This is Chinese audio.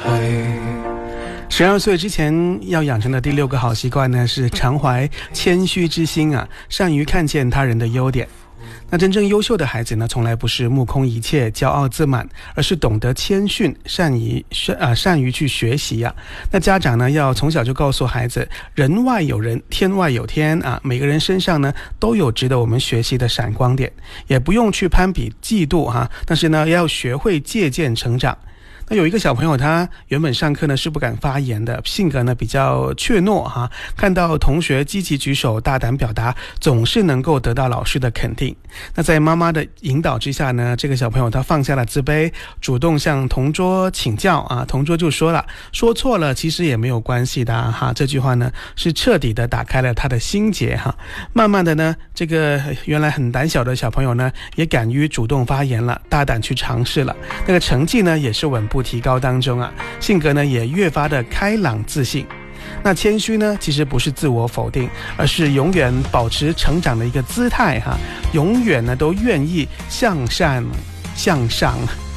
12岁之前要养成的第6个好习惯呢，是常怀谦虚之心啊，善于看见他人的优点。那真正优秀的孩子呢，从来不是目空一切、骄傲自满，而是懂得谦逊，善于去学习啊。那家长呢，要从小就告诉孩子，人外有人，天外有天啊，每个人身上呢都有值得我们学习的闪光点，也不用去攀比嫉妒哈，但是呢，要学会借鉴成长。那有一个小朋友，他原本上课呢是不敢发言的，性格呢比较怯懦哈，看到同学积极举手、大胆表达，总是能够得到老师的肯定。那在妈妈的引导之下呢，这个小朋友他放下了自卑，主动向同桌请教啊。同桌就说了，说错了其实也没有关系的哈。这句话呢是彻底的打开了他的心结哈。慢慢的呢，这个原来很胆小的小朋友呢，也敢于主动发言了，大胆去尝试了。那个成绩呢也是稳步提高当中啊，性格呢也越发的开朗自信。那谦虚呢，其实不是自我否定，而是永远保持成长的一个姿态哈，永远呢都愿意向善向上。